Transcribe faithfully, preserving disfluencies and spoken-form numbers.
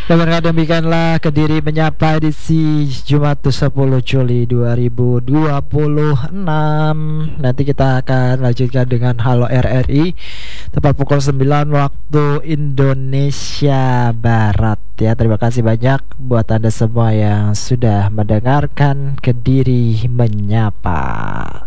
Dengarkan demikianlah Kediri Menyapa edisi Jumat sepuluh Juli dua ribu dua puluh enam. Nanti kita akan lanjutkan dengan Halo R R I tepat pukul sembilan waktu Indonesia Barat ya. Terima kasih banyak buat Anda semua yang sudah mendengarkan Kediri Menyapa.